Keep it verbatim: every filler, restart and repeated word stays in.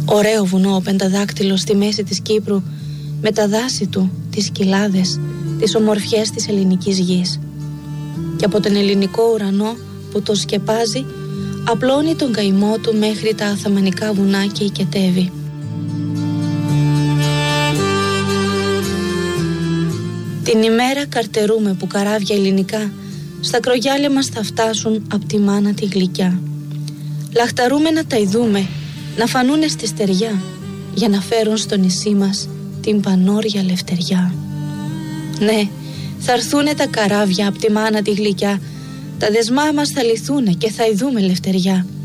Ωραίο βουνό ο Πενταδάκτυλος στη μέση της Κύπρου, με τα δάση του, τις κοιλάδες, τις ομορφιές της ελληνικής γης. Και από τον ελληνικό ουρανό που το σκεπάζει, απλώνει τον καημό του μέχρι τα αθαμανικά βουνά και οικετεύει. Την ημέρα καρτερούμε που καράβια ελληνικά στα κρογιάλια μας θα φτάσουν απ' τη μάνα τη γλυκιά. Λαχταρούμε να τα ειδούμε, να φανούνε στη στεριά, για να φέρουν στο νησί μας την πανόρια λευτεριά. Ναι, θα έρθουνε τα καράβια απ' τη μάνα τη γλυκιά, τα δεσμά μας θα λυθούνε και θα ειδούμε λευτεριά.